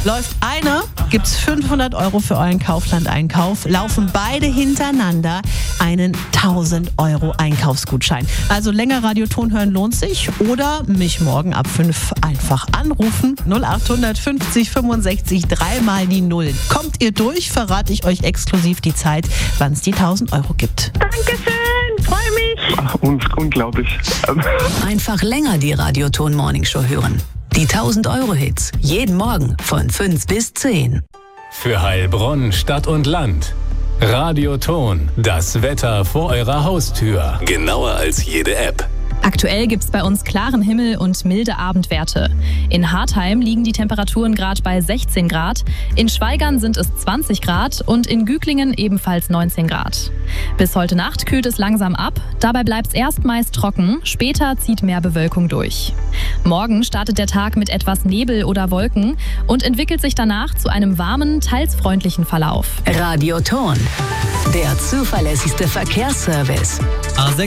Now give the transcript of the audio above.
Läuft eine, gibt's 500 € für euren Kaufland-Einkauf. Laufen beide hintereinander, einen 1000 € Einkaufsgutschein. Also länger Radioton hören lohnt sich. Oder mich morgen ab 5 einfach anrufen. 0800 50 65 3 mal die 0. Kommt ihr durch, verrate ich euch exklusiv die Zeit, wann es die 1000 € gibt. Dankeschön, freue mich. Ach, unglaublich. Einfach länger die Radioton Morning Show hören. Die 1000 € Hits. Jeden Morgen von 5 bis 10. Für Heilbronn, Stadt und Land. Radioton. Das Wetter vor eurer Haustür. Genauer als jede App. Aktuell gibt's bei uns klaren Himmel und milde Abendwerte. In Hartheim liegen die Temperaturen gerade bei 16 Grad, in Schwaigern sind es 20 Grad und in Güglingen ebenfalls 19 Grad. Bis heute Nacht kühlt es langsam ab, dabei bleibt's erst meist trocken, später zieht mehr Bewölkung durch. Morgen startet der Tag mit etwas Nebel oder Wolken und entwickelt sich danach zu einem warmen, teils freundlichen Verlauf. Radioton, der zuverlässigste Verkehrsservice.